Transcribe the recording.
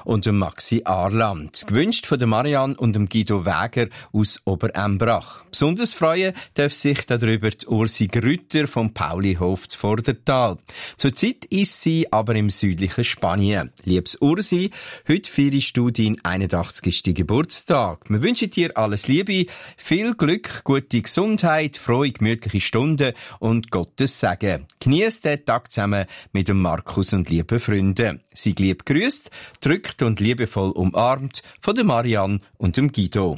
und dem Maxi Arland. Gewünscht von der Marianne und dem Guido Wäger aus Oberembrach. Besonders freuen darf sich darüber die Ursi Grütter vom Paulihof zu Vordertal. Zurzeit ist sie aber im südlichen Spanien. Liebes Ursi, heute feierst du deinen 81. Geburtstag. Wir wünschen dir alles Liebe, viel Glück, gute Gesundheit, frohe, gemütliche Stunden und Gottes Segen. Genieß den Tag zusammen mit dem Markus und lieben Freunden. Sei lieb grüßt, drückt und liebevoll umarmt von der Marianne und dem Guido.